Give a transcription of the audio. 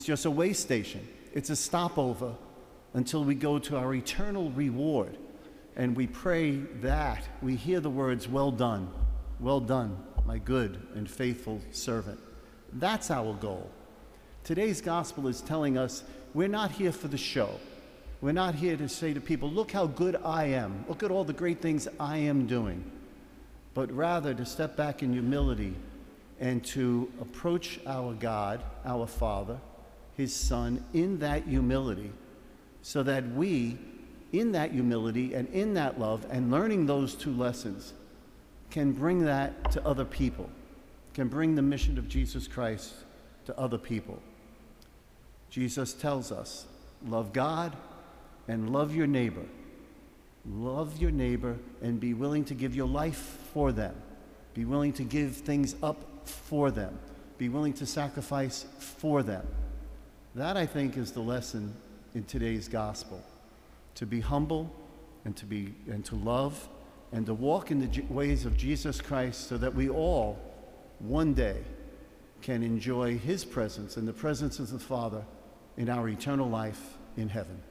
just a way station. It's a stopover until we go to our eternal reward. And we pray that we hear the words, well done, my good and faithful servant. That's our goal. Today's gospel is telling us we're not here for the show. We're not here to say to people, look how good I am. Look at all the great things I am doing. But rather to step back in humility and to approach our God, our Father, His Son, in that humility, so that we, in that humility and in that love and learning those two lessons, can bring that to other people, can bring the mission of Jesus Christ to other people. Jesus tells us, love God and love your neighbor. Love your neighbor and be willing to give your life for them. Be willing to give things up for them. Be willing to sacrifice for them. That, I think, is the lesson in today's gospel. To be humble and to love and to walk in the ways of Jesus Christ so that we all one day can enjoy His presence and the presence of the Father in our eternal life in heaven.